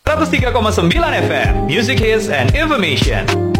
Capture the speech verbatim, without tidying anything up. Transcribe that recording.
seratus tiga koma sembilan F M, Music Hits and Information.